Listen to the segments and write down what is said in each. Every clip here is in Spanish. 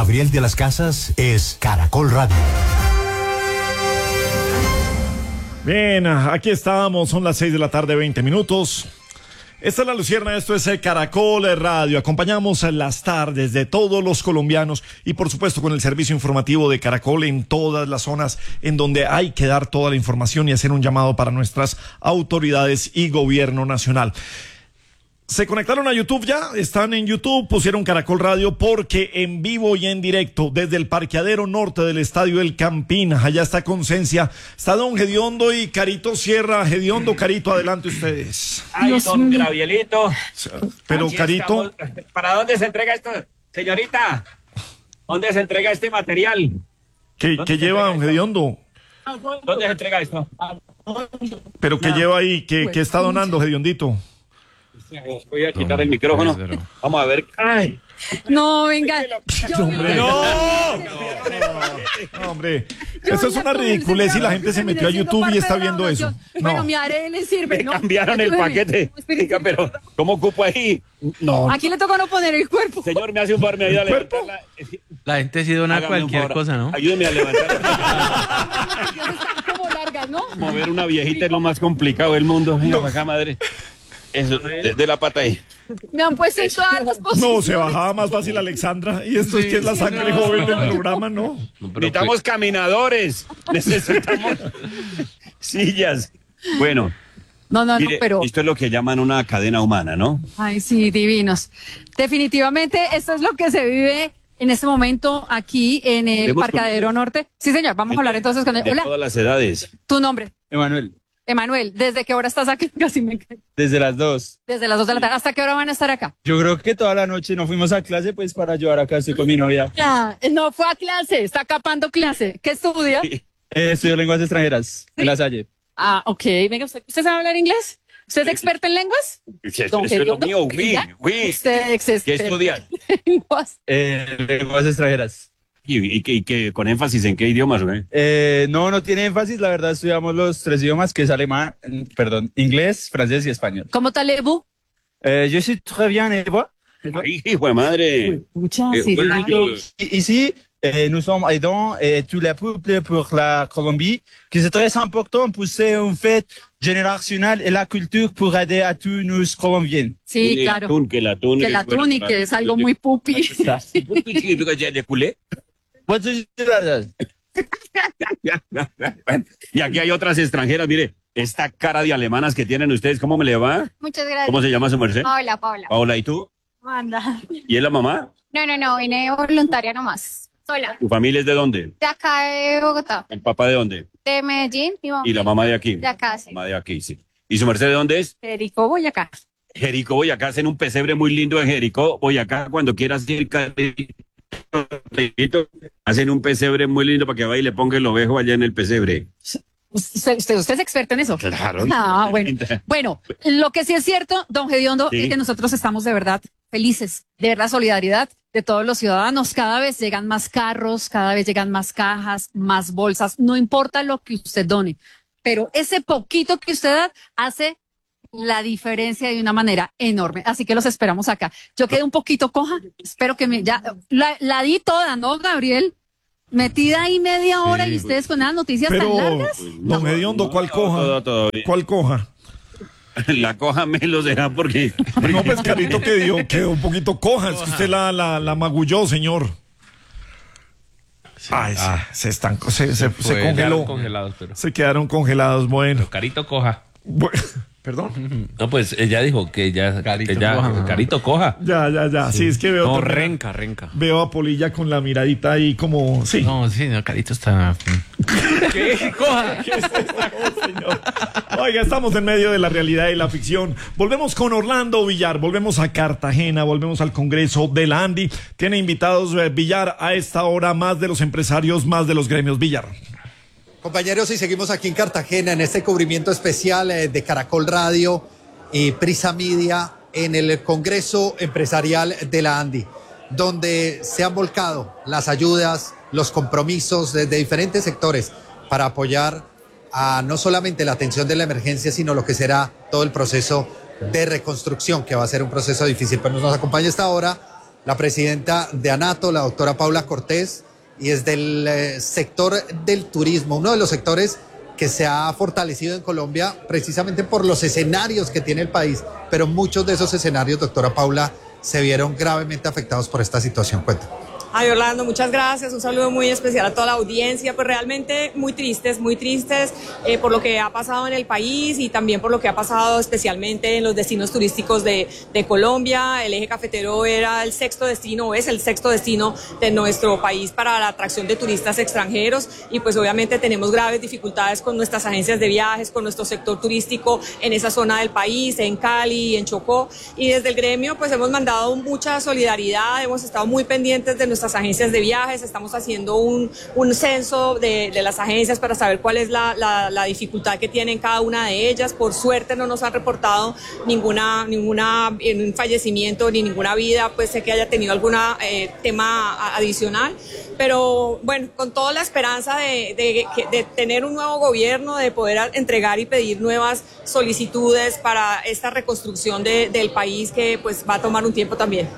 Gabriel de las Casas es Caracol Radio. Bien, aquí estamos, son las 6:20 p.m. Esta es La Lucierna, esto es Caracol Radio. Acompañamos a las tardes de todos los colombianos y por supuesto con el servicio informativo de Caracol en todas las zonas en donde hay que dar toda la información y hacer un llamado para nuestras autoridades y gobierno nacional. Se conectaron a YouTube ya, están en YouTube, pusieron Caracol Radio porque en vivo y en directo desde el parqueadero norte del Estadio El Campín, allá está Concencia, está don Gediondo y Carito Sierra. Gediondo, Carito, adelante ustedes. Ay, don Gabrielito. Pero Aquí Carito... estamos. ¿Para dónde se entrega esto, señorita? ¿Dónde se entrega este material? ¿Qué lleva don Gediondo? ¿Dónde se entrega esto? ¿Pero qué lleva ahí? ¿Qué está donando, Gediondito? Voy a quitar el micrófono. Vamos a ver. ¡Ay! No, venga. Hombre, eso es una ridiculez y la gente se metió a YouTube y está viendo eso. Bueno, mi ARN sirve, ¿no? Cambiaron el paquete. Oiga, pero ¿cómo ocupo ahí? No. Aquí le toca no poner el cuerpo. Señor, me hace un favor, me ayuda a levantar la gente sí dona cualquier cosa, ¿no? Ayúdeme a levantar. Están como largas, ¿no? Mover una viejita es lo más complicado del mundo. Venga, acá, madre. Eso, de la pata ahí. Me han puesto en todas las posiciones. No, se bajaba más fácil Alexandra. Y esto es que es la sangre joven del programa, ¿no? Necesitamos caminadores. Necesitamos sillas. Bueno. No, mire, pero... Esto es lo que llaman una cadena humana, ¿no? Ay, sí, divinos. Definitivamente, esto es lo que se vive en este momento aquí en el Parqueadero Norte. Sí, señor, vamos a hablar entonces con él. Hola. De todas las edades. ¿Tu nombre? Emanuel, ¿desde qué hora estás aquí? Casi me cae. desde las 2. Desde las 2 de la tarde. ¿Hasta qué hora van a estar acá? Yo creo que toda la noche no fuimos a clase, pues para ayudar acá, estoy con mi novia. Ya, no fue a clase, está capando clase. ¿Qué estudia? Estudio lenguas extranjeras en La Salle. Ah, ok. Venga, ¿usted sabe hablar inglés? ¿Usted es experto en lenguas? Eso es lo mío, oui. Usted es experto. ¿Qué estudias? en lenguas. Lenguas extranjeras. ¿Y que con énfasis en qué idiomas, güey? No tiene énfasis, la verdad estudiamos los 3 idiomas, que es inglés, francés y español. ¿Cómo tal, Ebu? Je suis très bien, et vous? Ay, hijo de madre. Ici, nous sommes aidants tout le peuple pour la Colombie, que c'est très important pour c'est une fête générationnelle et la culture pour aider a tous nos Colombiens. Sí, claro. Que el atún y que es algo muy pupi. ¿De culé? Y aquí hay otras extranjeras, mire, esta cara de alemanas que tienen ustedes, ¿cómo me le va? Muchas gracias. ¿Cómo se llama su merced? Paola. Paola, ¿y tú? Manda. ¿Y es la mamá? No, vine voluntaria nomás. Sola. ¿Tu familia es de dónde? De acá de Bogotá. ¿El papá de dónde? De Medellín. ¿Y la mamá de aquí? De acá, sí. Mamá de aquí, sí. ¿Y su merced de dónde es? Federico Boyacá. Jericó, Boyacá. Hacen un pesebre muy lindo en Jericó, Boyacá. Cuando quieras ir, hacen un pesebre muy lindo para que vaya y le ponga el ovejo allá en el pesebre. ¿Usted es experto en eso? Claro. Ah, bueno. Bueno, lo que sí es cierto, don Gediondo, Sí. es que nosotros estamos de verdad felices, de verdad solidaridad de todos los ciudadanos. Cada vez llegan más carros, cada vez llegan más cajas, más bolsas. No importa lo que usted done, pero ese poquito que usted da hace la diferencia de una manera enorme. Así que los esperamos acá. Yo quedé un poquito coja. Espero que la di toda, ¿no, Gabriel? Metida ahí media hora y ustedes con unas noticias tan largas. Don Hediondo, ¿cuál coja? ¿Cuál coja? La coja me lo será porque... No, pues Carito quedó un poquito coja. Es que usted la magulló, señor. Ay, se congeló. Se quedaron congelados, bueno. Pero Carito coja. ¿Perdón? No, pues ella dijo que ya Carito coja. Ya. Sí, es que veo. No, renca. Veo a Polilla con la miradita ahí como. Sí. No, Carito está. ¿Qué? Coja. ¿Qué es esta cosa, señor? Oiga, estamos en medio de la realidad y la ficción. Volvemos con Orlando Villar, volvemos a Cartagena, volvemos al Congreso de la Andi. Tiene invitados Villar a esta hora, más de los empresarios, más de los gremios. Villar. Compañeros, y seguimos aquí en Cartagena en este cubrimiento especial de Caracol Radio y Prisa Media en el Congreso Empresarial de la Andi, donde se han volcado las ayudas, los compromisos de diferentes sectores para apoyar a no solamente la atención de la emergencia, sino lo que será todo el proceso de reconstrucción, que va a ser un proceso difícil. Pero nos acompaña esta hora la presidenta de ANATO, la doctora Paula Cortés, y es del sector del turismo, uno de los sectores que se ha fortalecido en Colombia precisamente por los escenarios que tiene el país, pero muchos de esos escenarios, doctora Paula, se vieron gravemente afectados por esta situación. Cuéntame. Ay, Orlando, muchas gracias. Un saludo muy especial a toda la audiencia. Pues realmente muy tristes por lo que ha pasado en el país y también por lo que ha pasado especialmente en los destinos turísticos de Colombia. El eje cafetero era el sexto destino, o es el sexto destino de nuestro país para la atracción de turistas extranjeros, y pues obviamente tenemos graves dificultades con nuestras agencias de viajes, con nuestro sector turístico en esa zona del país, en Cali, en Chocó, y desde el gremio pues hemos mandado mucha solidaridad, hemos estado muy pendientes de nuestras agencias de viajes, estamos haciendo un censo de las agencias para saber cuál es la dificultad que tienen cada una de ellas. Por suerte no nos han reportado ninguna un fallecimiento ni ninguna vida, pues sé que haya tenido alguna tema adicional, pero bueno, con toda la esperanza de tener un nuevo gobierno, de poder entregar y pedir nuevas solicitudes para esta reconstrucción del país, que pues va a tomar un tiempo también.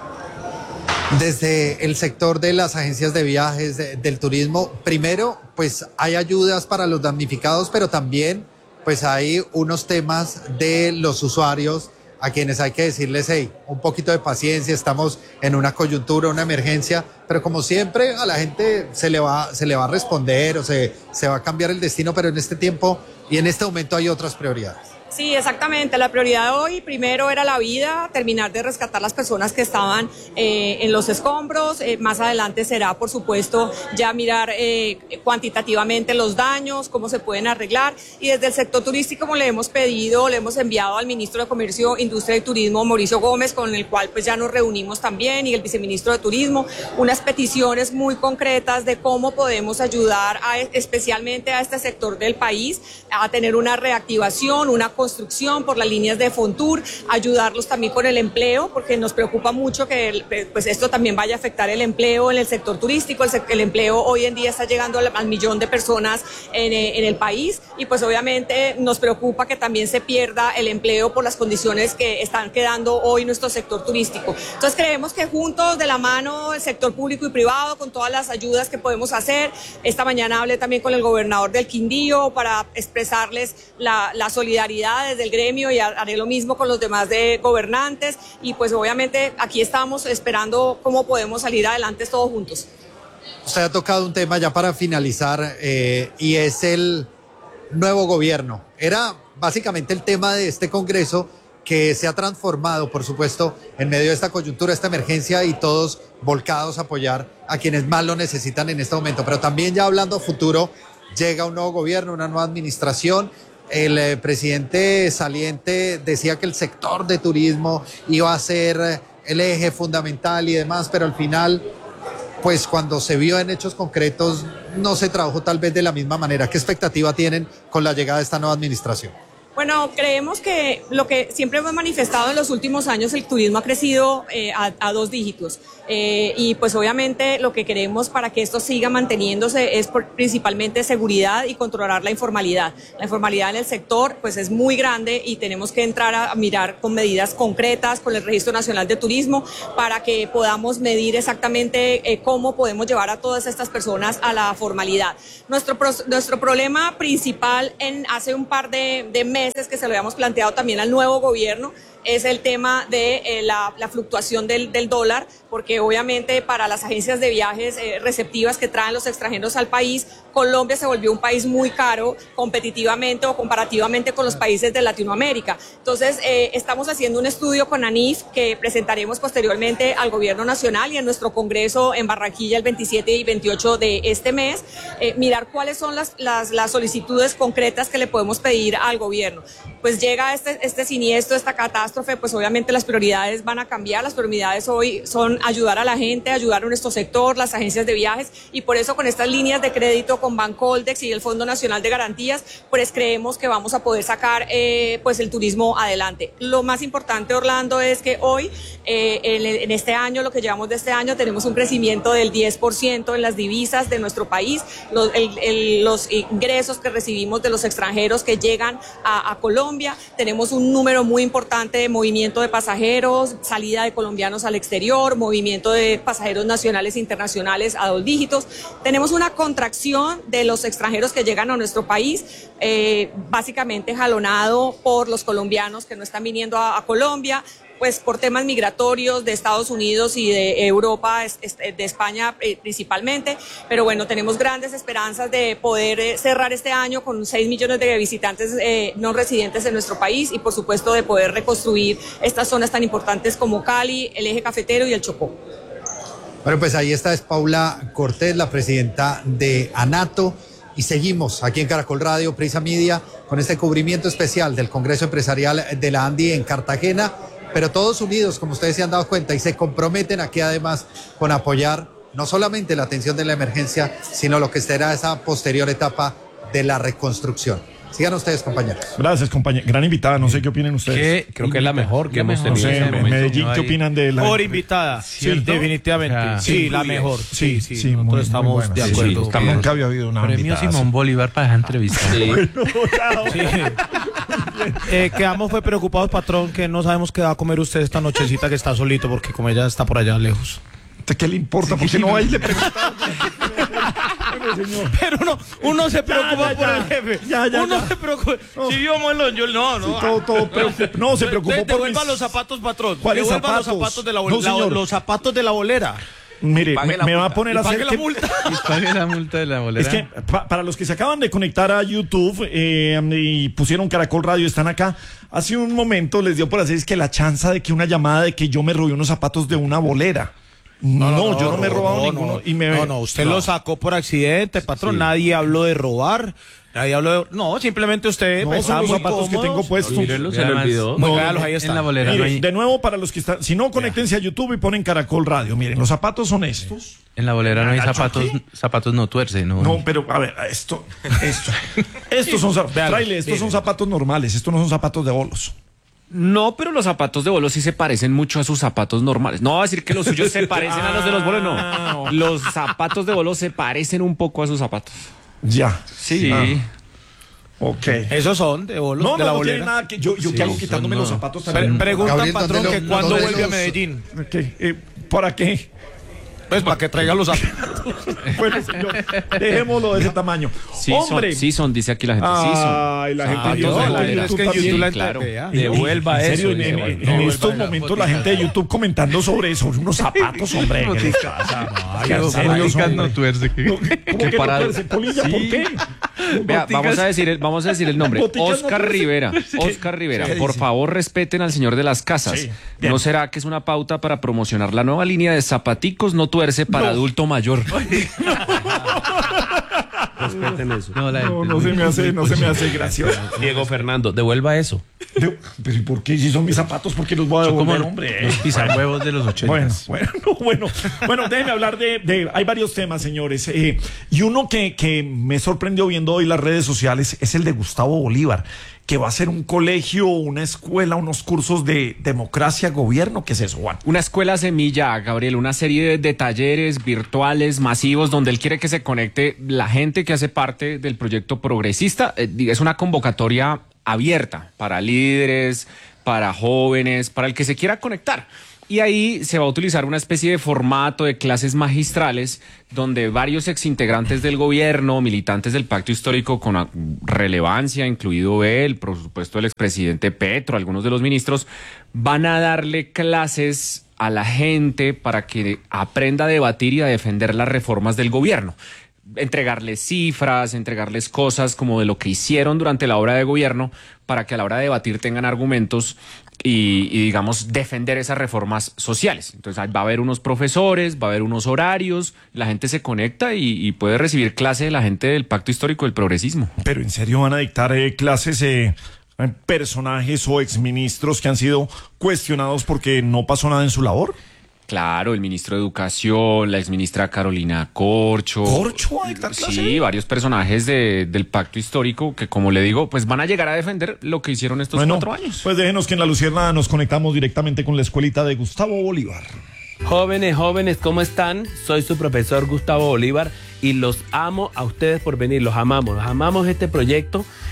Desde el sector de las agencias de viajes, del turismo, primero, pues hay ayudas para los damnificados, pero también pues hay unos temas de los usuarios a quienes hay que decirles, hey, un poquito de paciencia, estamos en una coyuntura, una emergencia, pero como siempre a la gente se le va a responder o se va a cambiar el destino, pero en este tiempo y en este momento hay otras prioridades. Sí, exactamente. La prioridad de hoy primero era la vida, terminar de rescatar las personas que estaban en los escombros. Más adelante será, por supuesto, ya mirar cuantitativamente los daños, cómo se pueden arreglar. Y desde el sector turístico, como le hemos pedido, le hemos enviado al ministro de Comercio, Industria y Turismo, Mauricio Gómez, con el cual pues ya nos reunimos también, y el viceministro de Turismo, unas peticiones muy concretas de cómo podemos ayudar especialmente a este sector del país a tener una reactivación, una construcción por las líneas de Fontur, ayudarlos también con el empleo, porque nos preocupa mucho que pues esto también vaya a afectar el empleo en el sector turístico. El empleo hoy en día está llegando al 1.000.000 de personas en el país, y pues obviamente nos preocupa que también se pierda el empleo por las condiciones que están quedando hoy nuestro sector turístico. Entonces creemos que juntos, de la mano, el sector público y privado, con todas las ayudas que podemos hacer. Esta mañana hablé también con el gobernador del Quindío para expresarles la solidaridad desde el gremio, y haré lo mismo con los demás gobernantes, y pues obviamente aquí estamos esperando cómo podemos salir adelante todos juntos. Usted ha tocado un tema ya para finalizar, y es el nuevo gobierno. Era básicamente el tema de este Congreso, que se ha transformado, por supuesto, en medio de esta coyuntura, esta emergencia, y todos volcados a apoyar a quienes más lo necesitan en este momento. Pero también, ya hablando a futuro, llega un nuevo gobierno, una nueva administración. El presidente saliente decía que el sector de turismo iba a ser el eje fundamental y demás, pero al final, pues cuando se vio en hechos concretos, no se trabajó tal vez de la misma manera. ¿Qué expectativa tienen con la llegada de esta nueva administración? Bueno, creemos que lo que siempre hemos manifestado en los últimos años, el turismo ha crecido a 2 dígitos. Y pues obviamente lo que queremos para que esto siga manteniéndose es principalmente seguridad y controlar la informalidad. La informalidad en el sector pues es muy grande, y tenemos que entrar a mirar con medidas concretas con el Registro Nacional de Turismo para que podamos medir exactamente cómo podemos llevar a todas estas personas a la formalidad. Nuestro problema principal hace un par de meses que se lo habíamos planteado también al nuevo gobierno es el tema de la fluctuación del dólar, porque obviamente para las agencias de viajes receptivas que traen los extranjeros al país, Colombia se volvió un país muy caro competitivamente o comparativamente con los países de Latinoamérica. Entonces estamos haciendo un estudio con ANIF que presentaremos posteriormente al gobierno nacional y en nuestro congreso en Barranquilla el 27 y 28 de este mes, mirar cuáles son las solicitudes concretas que le podemos pedir al gobierno. Pues llega este siniestro, esta catástrofe, pues obviamente las prioridades van a cambiar. Las prioridades hoy son ayudar a la gente, ayudar a nuestro sector, las agencias de viajes, y por eso con estas líneas de crédito con Bancoldex y el Fondo Nacional de Garantías, pues creemos que vamos a poder sacar pues el turismo adelante. Lo más importante, Orlando, es que hoy en este año, lo que llevamos de este año, tenemos un crecimiento del 10% en las divisas de nuestro país, los ingresos que recibimos de los extranjeros que llegan a Colombia. Colombia. Tenemos un número muy importante de movimiento de pasajeros, salida de colombianos al exterior, movimiento de pasajeros nacionales e internacionales a 2 dígitos. Tenemos una contracción de los extranjeros que llegan a nuestro país, básicamente jalonado por los colombianos que no están viniendo a Colombia, pues por temas migratorios de Estados Unidos y de Europa, de España principalmente, pero bueno, tenemos grandes esperanzas de poder cerrar este año con 6 millones de visitantes no residentes en nuestro país y por supuesto de poder reconstruir estas zonas tan importantes como Cali, el eje cafetero y el Chocó. Bueno, pues ahí está, es Paula Cortés, la presidenta de ANATO, y seguimos aquí en Caracol Radio, Prisa Media, con este cubrimiento especial del Congreso Empresarial de la ANDI en Cartagena, pero todos unidos, como ustedes se han dado cuenta, y se comprometen aquí además con apoyar no solamente la atención de la emergencia, sino lo que será esa posterior etapa de la reconstrucción. Sigan ustedes, compañeros. Gracias, compañero. Gran invitada, no sé qué opinan ustedes. Creo que es la mejor que hemos tenido. No sé, en Medellín, ¿qué opinan de la...? Por invitada, sí, definitivamente. Sí, la mejor. Sí, nosotros muy estamos buena. de acuerdo. Sí, nunca había habido una Premio invitada Simón Bolívar para esa entrevista. Quedamos fue preocupados, patrón, que no sabemos qué va a comer usted esta nochecita que está solito, porque como ella está por allá lejos. ¿Qué le importa? ¿Por qué no va y le pregunta? Pero uno se preocupa por el jefe. Uno se preocupa. No. Si yo muelo, yo no. Sí, no, se preocupó por devuelva mis... los zapatos, patrón. ¿Cuáles Devuelva zapatos? los zapatos de la No, señor. los zapatos de la bolera. Mire, me va a poner a hacer... Pague la multa. Pague la multa de la bolera. Es que para los que se acaban de conectar a YouTube y pusieron Caracol Radio, están acá. Hace un momento les dio por hacer es que la chanza de que una llamada de que yo me robé unos zapatos de una bolera. No, yo no me he robado ninguno. Usted lo sacó por accidente, patrón. Sí. Nadie habló de robar. No, simplemente usted... No, son los zapatos que tengo puestos. Mírenlo, se le olvidó. Ahí está. En la bolera. Mire, de nuevo, para los que están... Si no, conéctense a YouTube y ponen Caracol Radio. Miren, los zapatos son estos. En la bolera no hay zapatos no tuerce, ¿no? No, pero a ver, estos son zapatos normales. Estos no son zapatos de bolos. No, pero los zapatos de bolos sí se parecen mucho a sus zapatos normales. No va a decir que los suyos se parecen a los de los bolos, no. Los zapatos de bolos se parecen un poco a sus zapatos. Ya. Sí. Ok. Esos son de bolos de la bolera. No tiene nada que... Yo ¿qué hago quitándome los zapatos también? Preguntan, patrón, que cuándo vuelve a Medellín. ¿Para qué? Pues para que traiga los zapatos. Bueno, señor, dejémoslo de ese tamaño. Sí, ¡Hombre! Sí son, dice aquí la gente. Ay, la gente de YouTube. Es que en YouTube la claro. Devuelva eso. En estos momentos la gente de YouTube comentando sobre unos zapatos, hombre. ¿Qué les pasa? No tuerce. ¿Cómo que para... no tuerce? Polilla, ¿por qué? Vea, vamos a decir el nombre. Oscar Rivera. Oscar Rivera. Por favor, respeten al señor de las casas. Sí, ¿No será que es una pauta para promocionar la nueva línea de zapaticos no tuerce para adulto mayor? Respeten eso. No se me hace gracioso. Diego Fernando, devuelva eso. Pero ¿y por qué? Si son mis zapatos, ¿por qué los voy a devolver, hombre? Los pisarhuevos de los 80. Bueno, déjenme hablar de... Hay varios temas, señores. Y uno que me sorprendió viendo hoy las redes sociales es el de Gustavo Bolívar, que va a ser un colegio, una escuela, unos cursos de democracia, gobierno. ¿Qué es eso, Juan? Una escuela semilla, Gabriel, una serie de talleres virtuales masivos donde él quiere que se conecte la gente que hace parte del proyecto progresista. Es una convocatoria abierta para líderes, para jóvenes, para el que se quiera conectar. Y ahí se va a utilizar una especie de formato de clases magistrales donde varios exintegrantes del gobierno, militantes del pacto histórico con relevancia, incluido él, por supuesto el expresidente Petro, algunos de los ministros, van a darle clases a la gente para que aprenda a debatir y a defender las reformas del gobierno. Entregarles cifras, entregarles cosas como de lo que hicieron durante la obra de gobierno para que a la hora de debatir tengan argumentos y digamos, defender esas reformas sociales. Entonces va a haber unos profesores, va a haber unos horarios, la gente se conecta y puede recibir clase de la gente del Pacto Histórico del Progresismo. ¿Pero en serio van a dictar clases personajes o exministros que han sido cuestionados porque no pasó nada en su labor? Claro, el ministro de Educación, la exministra Carolina Corcho. ¿Corcho va a dictar clase? Sí, varios personajes del pacto histórico que, como le digo, pues van a llegar a defender lo que hicieron estos 4 años. Pues déjenos que en La Luciérnaga nos conectamos directamente con la escuelita de Gustavo Bolívar. Jóvenes, ¿cómo están? Soy su profesor Gustavo Bolívar y los amo a ustedes por venir, los amamos este proyecto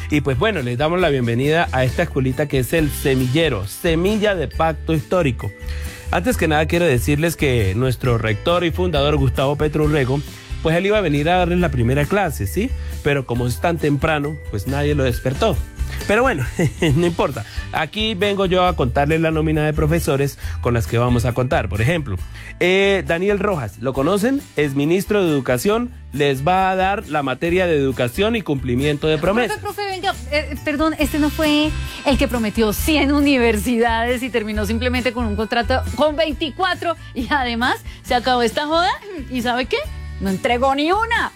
Y pues bueno, les damos la bienvenida a esta escuelita que es el Semillero, Semilla de Pacto Histórico. Antes que nada quiero decirles que nuestro rector y fundador Gustavo Petro Urrego, pues él iba a venir a darles la primera clase, ¿sí? Pero como es tan temprano, pues nadie lo despertó. Pero bueno, no importa. Aquí vengo yo a contarles la nómina de profesores con las que vamos a contar. Por ejemplo, Daniel Rojas, ¿lo conocen? Es ministro de Educación, les va a dar la materia de educación y cumplimiento de promesas. Profe, venga, perdón, este no fue el que prometió 100 universidades y terminó simplemente con un contrato con 24 y además se acabó esta joda y ¿sabe qué? No entregó ni una.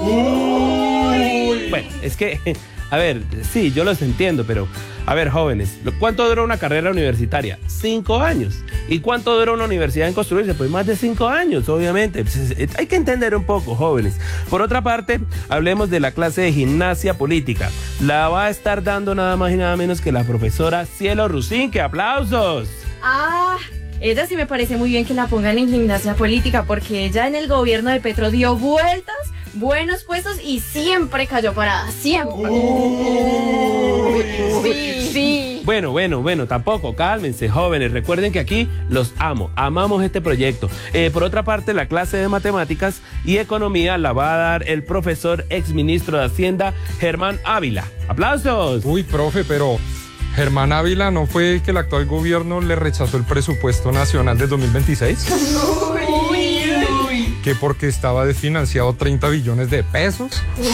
Bueno, es que... A ver, sí, yo los entiendo, pero... A ver, jóvenes, ¿cuánto dura una carrera universitaria? 5 años. ¿Y cuánto dura una universidad en construirse? Pues más de 5 años, obviamente. Hay que entender un poco, jóvenes. Por otra parte, hablemos de la clase de gimnasia política. La va a estar dando nada más y nada menos que la profesora Cielo Rusinque. ¡Aplausos! Ah... Ella sí me parece muy bien que la pongan en gimnasia política porque ella en el gobierno de Petro dio vueltas, buenos puestos y siempre cayó parada, siempre. Sí. Bueno, tampoco, cálmense, jóvenes. Recuerden que aquí los amo, amamos este proyecto. Por otra parte, la clase de matemáticas y economía la va a dar el profesor exministro de Hacienda, Germán Ávila. ¡Aplausos! Uy, profe, pero... Germán Ávila, ¿no fue que el actual gobierno le rechazó el presupuesto nacional de 2026? ¿Que porque estaba desfinanciado 30 billones de pesos?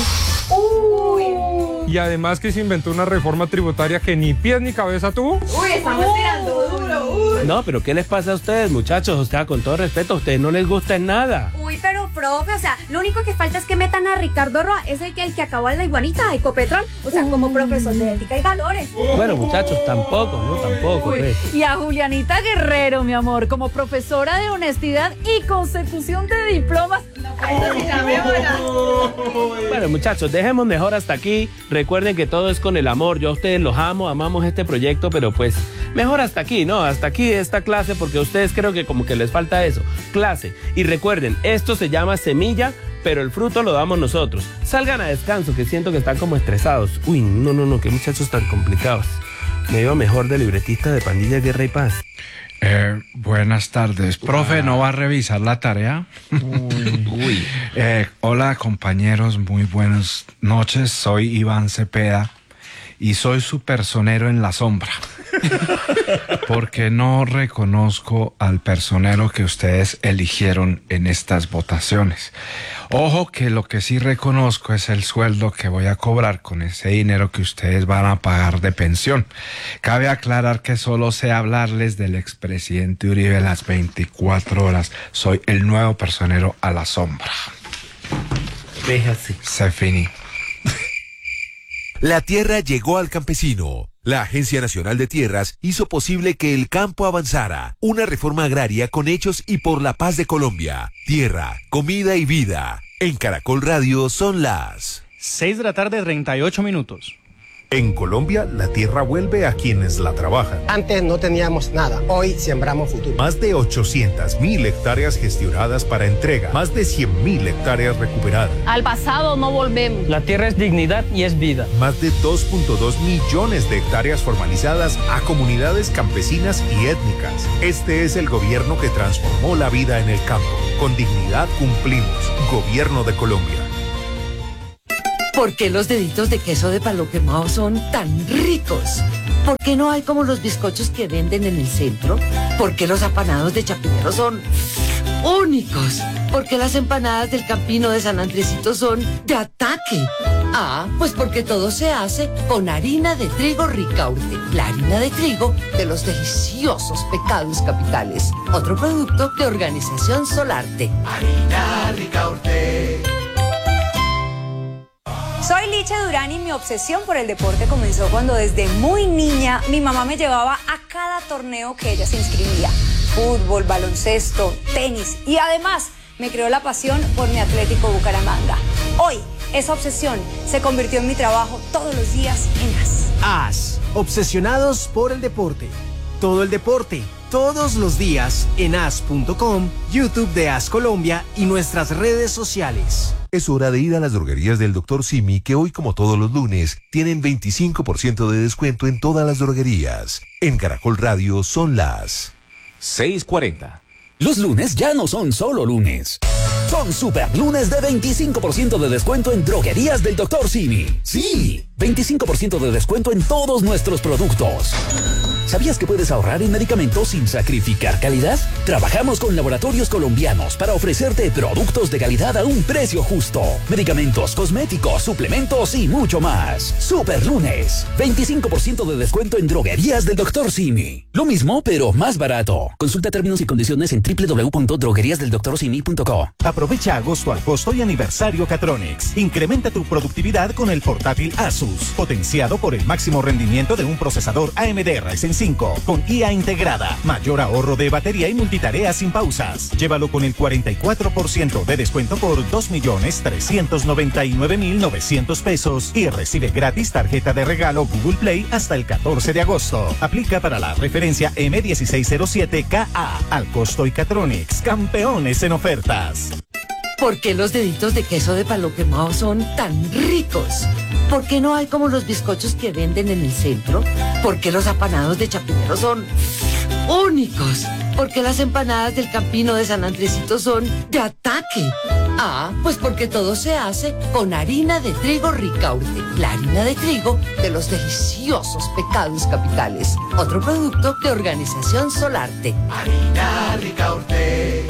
Y además que se inventó una reforma tributaria que ni pies ni cabeza tuvo. Estamos tirando duro. No, pero ¿qué les pasa a ustedes, muchachos? O sea, con todo respeto, a ustedes no les gusta en nada. Pero profe, o sea, lo único que falta es que metan a Ricardo Roa, es el que acabó en la iguanita de Ecopetrol, o sea, como profesor de ética y valores. Bueno, muchachos, tampoco. Pues. Y a Julianita Guerrero, mi amor, como profesora de honestidad y consecución de diplomas. Bueno, muchachos, dejemos mejor hasta aquí. Recuerden que todo es con el amor. Yo a ustedes los amo, amamos este proyecto, pero pues mejor hasta aquí, ¿no? Hasta aquí esta clase, porque a ustedes creo que como que les falta eso, clase. Y recuerden, esto se llama semilla, pero el fruto lo damos nosotros. Salgan a descanso, que siento que están como estresados. Uy, no, qué muchachos tan complicados. Me iba mejor de libretista de Pandilla, Guerra y Paz. Buenas tardes. Profe, ¿no va a revisar la tarea? Uy. Hola, compañeros, muy buenas noches. Soy Iván Cepeda y soy su personero en la sombra. Porque no reconozco al personero que ustedes eligieron en estas votaciones. Ojo que lo que sí reconozco es el sueldo que voy a cobrar con ese dinero que ustedes van a pagar de pensión. Cabe aclarar que solo sé hablarles del expresidente Uribe las 24 horas. Soy el nuevo personero a la sombra. Déjase. Se finí. La tierra llegó al campesino. La Agencia Nacional de Tierras hizo posible que el campo avanzara. Una reforma agraria con hechos y por la paz de Colombia. Tierra, comida y vida. En Caracol Radio son las 6:38 p.m. En Colombia, la tierra vuelve a quienes la trabajan. Antes no teníamos nada, hoy sembramos futuro. Más de 800.000 hectáreas gestionadas para entrega, más de 100.000 hectáreas recuperadas. Al pasado no volvemos. La tierra es dignidad y es vida. Más de 2.2 millones de hectáreas formalizadas a comunidades campesinas y étnicas. Este es el gobierno que transformó la vida en el campo. Con dignidad cumplimos. Gobierno de Colombia. ¿Por qué los deditos de queso de palo quemado son tan ricos? ¿Por qué no hay como los bizcochos que venden en el centro? ¿Por qué los apanados de Chapinero son únicos? ¿Por qué las empanadas del Campino de San Andresito son de ataque? Ah, pues porque todo se hace con harina de trigo Ricaurte, la harina de trigo de los deliciosos pecados capitales. Otro producto de Organización Solarte. Harina Ricaurte. Soy Licha Durán y mi obsesión por el deporte comenzó cuando desde muy niña mi mamá me llevaba a cada torneo que ella se inscribía. Fútbol, baloncesto, tenis y además me creó la pasión por mi Atlético Bucaramanga. Hoy esa obsesión se convirtió en mi trabajo todos los días en AS. AS, obsesionados por el deporte. Todo el deporte, todos los días en as.com, YouTube de AS Colombia y nuestras redes sociales. Es hora de ir a las droguerías del Dr. Simi, que hoy, como todos los lunes, tienen 25% de descuento en todas las droguerías. En Caracol Radio son las 6:40. Los lunes ya no son solo lunes. Son super lunes de 25% de descuento en droguerías del Dr. Simi. Sí, 25% de descuento en todos nuestros productos. ¿Sabías que puedes ahorrar en medicamentos sin sacrificar calidad? Trabajamos con laboratorios colombianos para ofrecerte productos de calidad a un precio justo. Medicamentos, cosméticos, suplementos y mucho más. Super lunes, 25% de descuento en droguerías del Dr. Simi. Lo mismo, pero más barato. Consulta términos y condiciones en www.drogueriasdeldoctorsimi.co. Aprovecha agosto al costo y aniversario Catronics. Incrementa tu productividad con el portátil Asus, potenciado por el máximo rendimiento de un procesador AMD Ryzen 5 con IA integrada, mayor ahorro de batería y multitarea sin pausas. Llévalo con el 44% de descuento por 2.399.900 pesos y recibe gratis tarjeta de regalo Google Play hasta el 14 de agosto. Aplica para la referencia M1607KA. Al costo y Catronics, campeones en ofertas. ¿Por qué los deditos de queso de palo quemado son tan ricos? ¿Por qué no hay como los bizcochos que venden en el centro? ¿Por qué los apanados de Chapinero son únicos? ¿Por qué las empanadas del Campino de San Andresito son de ataque? Ah, pues porque todo se hace con harina de trigo Ricaurte, la harina de trigo de los deliciosos Pecados Capitales. Otro producto de Organización Solarte. Harina Ricaurte.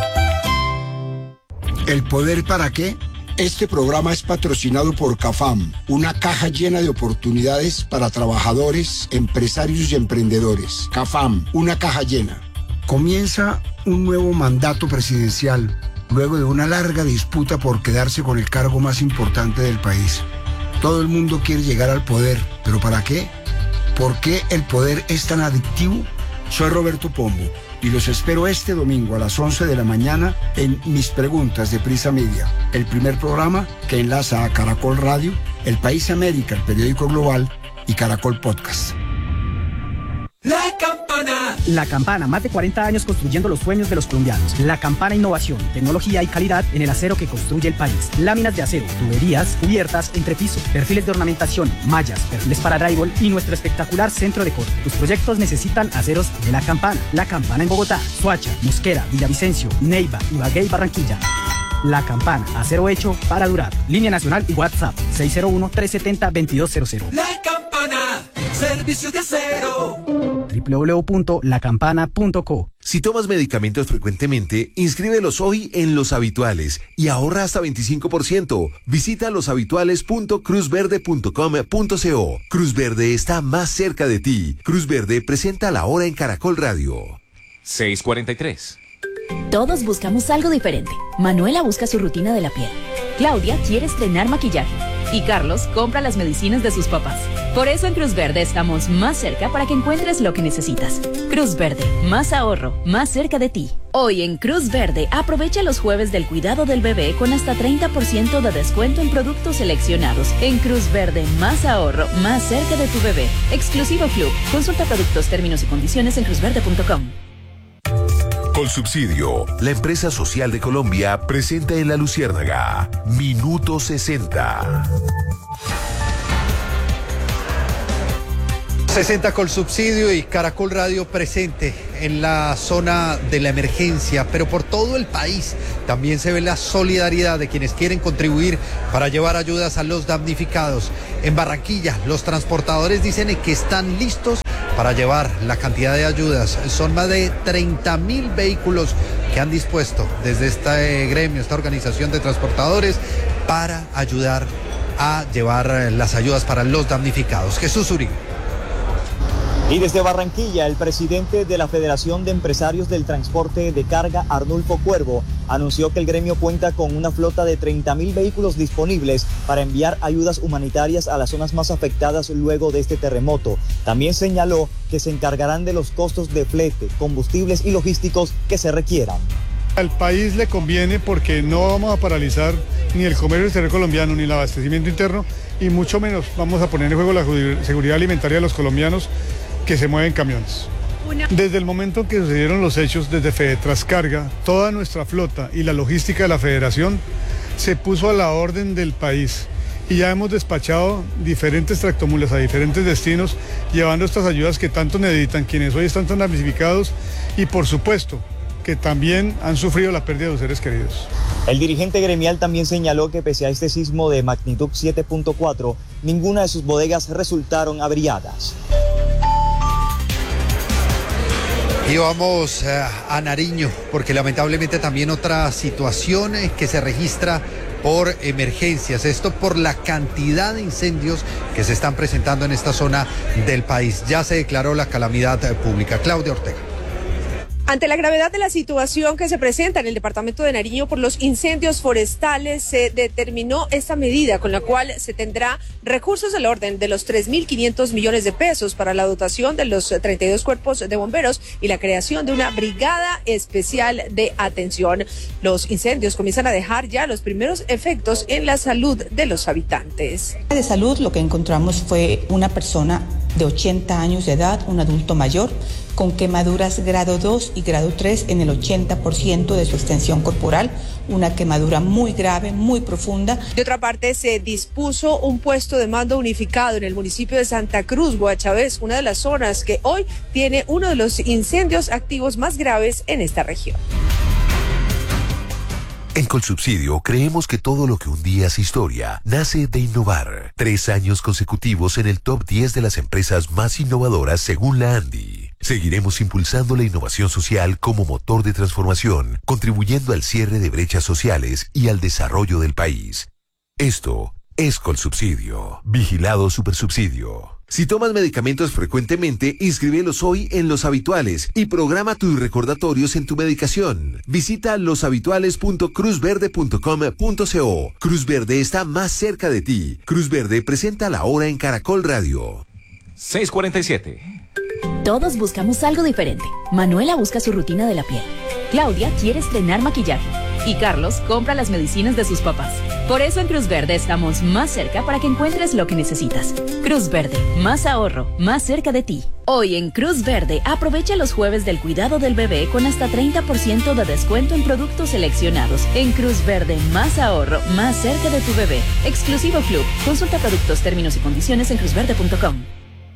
¿El poder para qué? Este programa es patrocinado por CAFAM, una caja llena de oportunidades para trabajadores, empresarios y emprendedores. CAFAM, una caja llena. Comienza un nuevo mandato presidencial, luego de una larga disputa por quedarse con el cargo más importante del país. Todo el mundo quiere llegar al poder, ¿pero para qué? ¿Por qué el poder es tan adictivo? Soy Roberto Pombo y los espero este domingo a las 11 de la mañana en Mis Preguntas de Prisa Media, el primer programa que enlaza a Caracol Radio, El País América, el periódico global, y Caracol Podcast. La Campana. La Campana, más de 40 años construyendo los sueños de los colombianos. La Campana, innovación, tecnología y calidad en el acero que construye el país. Láminas de acero, tuberías, cubiertas, entrepiso, perfiles de ornamentación, mallas, perfiles para drywall y nuestro espectacular centro de corte. Tus proyectos necesitan aceros de La Campana. La Campana en Bogotá, Soacha, Mosquera, Villavicencio, Neiva, Ibagué y Barranquilla. La Campana, acero hecho para durar. Línea nacional y WhatsApp 601-370-2200. La Campana, servicio de acero. www.lacampana.co. Si tomas medicamentos frecuentemente, inscríbelos hoy en Los Habituales y ahorra hasta 25%. Visita loshabituales.cruzverde.com.co. Cruz Verde está más cerca de ti. Cruz Verde presenta La Hora en Caracol Radio. 6:43. Todos buscamos algo diferente. Manuela busca su rutina de la piel. Claudia quiere estrenar maquillaje. Y Carlos compra las medicinas de sus papás. Por eso en Cruz Verde estamos más cerca para que encuentres lo que necesitas. Cruz Verde, más ahorro, más cerca de ti. Hoy en Cruz Verde, aprovecha los jueves del cuidado del bebé con hasta 30% de descuento en productos seleccionados. En Cruz Verde, más ahorro, más cerca de tu bebé. Exclusivo Club. Consulta productos, términos y condiciones en cruzverde.com. Colsubsidio, la empresa social de Colombia, presenta en La Luciérnaga Minuto 60. 60 Colsubsidio y Caracol Radio presente en la zona de la emergencia, pero por todo el país también se ve la solidaridad de quienes quieren contribuir para llevar ayudas a los damnificados. En Barranquilla, los transportadores dicen que están listos para llevar la cantidad de ayudas. Son más de 30.000 vehículos que han dispuesto desde este gremio, esta organización de transportadores, para ayudar a llevar las ayudas para los damnificados. Jesús Uribe. Y desde Barranquilla, el presidente de la Federación de Empresarios del Transporte de Carga, Arnulfo Cuervo, anunció que el gremio cuenta con una flota de 30.000 vehículos disponibles para enviar ayudas humanitarias a las zonas más afectadas luego de este terremoto. También señaló que se encargarán de los costos de flete, combustibles y logísticos que se requieran. Al país le conviene porque no vamos a paralizar ni el comercio exterior colombiano ni el abastecimiento interno, y mucho menos vamos a poner en juego la seguridad alimentaria de los colombianos que se mueven camiones. Desde el momento en que sucedieron los hechos, desde Fedetrascarga, toda nuestra flota y la logística de la federación se puso a la orden del país. Y ya hemos despachado diferentes tractomulas a diferentes destinos, llevando estas ayudas que tanto necesitan quienes hoy están tan damnificados y por supuesto que también han sufrido la pérdida de los seres queridos. El dirigente gremial también señaló que pese a este sismo de magnitud 7.4, ninguna de sus bodegas resultaron averiadas. Y vamos a Nariño, porque lamentablemente también otra situación que se registra por emergencias, esto por la cantidad de incendios que se están presentando en esta zona del país. Ya se declaró la calamidad pública. Claudia Ortega. Ante la gravedad de la situación que se presenta en el departamento de Nariño por los incendios forestales, se determinó esta medida con la cual se tendrá recursos del orden de los 3.500 millones de pesos para la dotación de los 32 cuerpos de bomberos y la creación de una brigada especial de atención. Los incendios comienzan a dejar ya los primeros efectos en la salud de los habitantes. De salud, lo que encontramos fue una persona de 80 años de edad, un adulto mayor, con quemaduras grado 2 y grado 3 en el 80% de su extensión corporal, una quemadura muy grave, muy profunda. De otra parte, se dispuso un puesto de mando unificado en el municipio de Santa Cruz, Guachavés, una de las zonas que hoy tiene uno de los incendios activos más graves en esta región. En Colsubsidio creemos que todo lo que un día es historia nace de innovar. 3 años consecutivos en el top 10 de las empresas más innovadoras según la ANDI. Seguiremos impulsando la innovación social como motor de transformación, contribuyendo al cierre de brechas sociales y al desarrollo del país. Esto es Colsubsidio. Vigilado Supersubsidio. Si tomas medicamentos frecuentemente, inscríbelos hoy en Los Habituales y programa tus recordatorios en tu medicación. Visita loshabituales.cruzverde.com.co. Cruz Verde está más cerca de ti. Cruz Verde presenta la hora en Caracol Radio. 6:47. Todos buscamos algo diferente. Manuela busca su rutina de la piel. Claudia quiere estrenar maquillaje. Y Carlos compra las medicinas de sus papás. Por eso en Cruz Verde estamos más cerca para que encuentres lo que necesitas. Cruz Verde, más ahorro, más cerca de ti. Hoy en Cruz Verde, aprovecha los jueves del cuidado del bebé con hasta 30% de descuento en productos seleccionados. En Cruz Verde, más ahorro, más cerca de tu bebé. Exclusivo Club. Consulta productos, términos y condiciones en cruzverde.com.